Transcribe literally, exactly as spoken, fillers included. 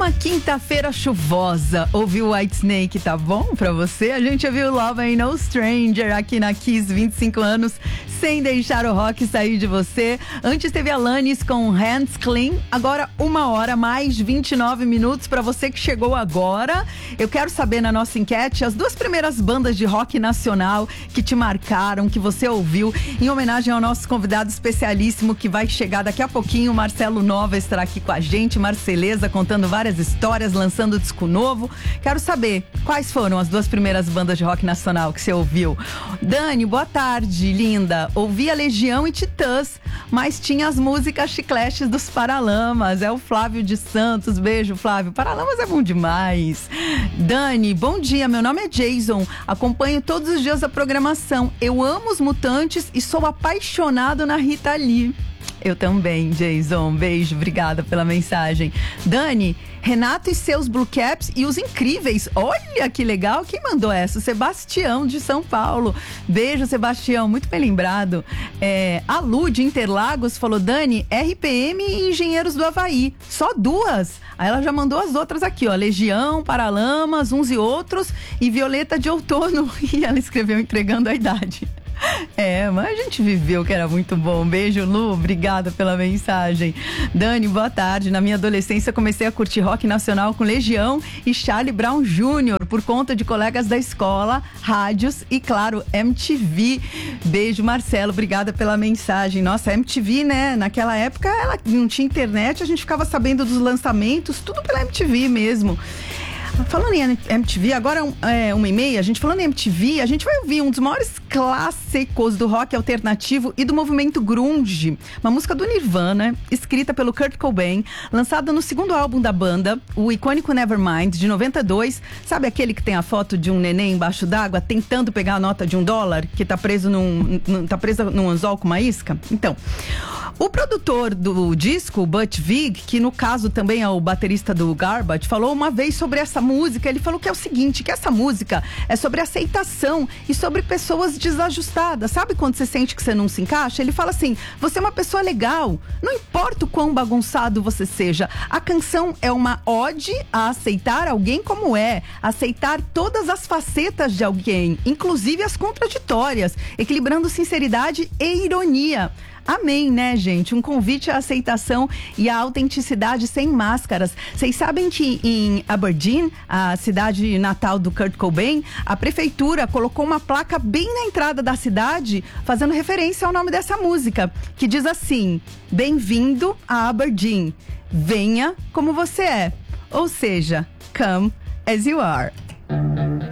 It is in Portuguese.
Uma quinta-feira chuvosa. Ouviu Whitesnake, tá bom pra você? A gente ouviu Love Ain't No Stranger aqui na Kiss, vinte e cinco anos, sem deixar o rock sair de você. Antes teve a Alanis com Hands Clean. Agora uma hora mais vinte e nove minutos pra você que chegou agora. Eu quero saber na nossa enquete as duas primeiras bandas de rock nacional que te marcaram, que você ouviu, em homenagem ao nosso convidado especialíssimo que vai chegar daqui a pouquinho. O Marcelo Nova estará aqui com a gente, Marceleza, contando várias histórias, lançando disco novo. Quero saber quais foram as duas primeiras bandas de rock nacional que você ouviu. Dani, boa tarde, linda. Ouvi a Legião e Titãs, mas tinha as músicas chicletes dos Paralamas. É o Flávio de Santos. Beijo, Flávio. Paralamas é bom demais. Dani, bom dia. Meu nome é Jason. Acompanho todos os dias a programação. Eu amo os Mutantes e sou apaixonado na Rita Lee. Eu também, Jason. Beijo, obrigada pela mensagem. Dani, Renato e seus Blue Caps e os Incríveis. Olha que legal. Quem mandou essa? Sebastião, de São Paulo. Beijo, Sebastião. Muito bem lembrado. É, a Lu, de Interlagos, falou: Dani, R P M e Engenheiros do Havaí. Só duas. Aí ela já mandou as outras aqui, ó. Legião, Paralamas, Uns e Outros e Violeta de Outono. E ela escreveu entregando a idade. É, mas a gente viveu que era muito bom. Beijo, Lu, obrigada pela mensagem. Dani, boa tarde. Na minha adolescência comecei a curtir rock nacional com Legião e Charlie Brown Júnior por conta de colegas da escola, rádios e, claro, M T V. Beijo, Marcelo, obrigada pela mensagem. Nossa, M T V, né? Naquela época ela não tinha internet, a gente ficava sabendo dos lançamentos, tudo pela M T V mesmo. Falando em M T V, agora é uma e meia, a gente falando em M T V, a gente vai ouvir um dos maiores clássicos do rock alternativo e do movimento grunge, uma música do Nirvana, escrita pelo Kurt Cobain, lançada no segundo álbum da banda, o icônico Nevermind, de noventa e dois. Sabe aquele que tem a foto de um neném embaixo d'água tentando pegar a nota de um dólar, que tá preso num, num, tá preso num anzol com uma isca? Então, o produtor do disco, o Butch Vig, que no caso também é o baterista do Garbage, falou uma vez sobre essa música. Ele falou que é o seguinte, que essa música é sobre aceitação e sobre pessoas desajustadas. Sabe quando você sente que você não se encaixa? Ele fala assim: você é uma pessoa legal, não importa o quão bagunçado você seja. A canção é uma ode a aceitar alguém como é, aceitar todas as facetas de alguém, inclusive as contraditórias, equilibrando sinceridade e ironia. Amém, né, gente? Um convite à aceitação e à autenticidade sem máscaras. Vocês sabem que em Aberdeen, a cidade natal do Kurt Cobain, a prefeitura colocou uma placa bem na entrada da cidade, fazendo referência ao nome dessa música, que diz assim: bem-vindo a Aberdeen, venha como você é. Ou seja, come as you are.